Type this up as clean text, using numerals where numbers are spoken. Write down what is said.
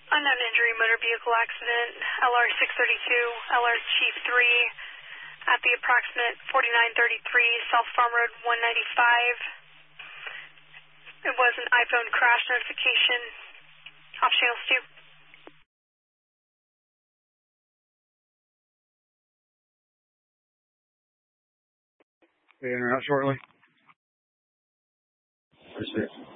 Unknown injury, motor vehicle accident, LR 632, LR Chief 3, at the approximate 4933 South Farm Road 195. It was an iPhone crash notification. Off channels 2. Be in or out shortly. Appreciate it.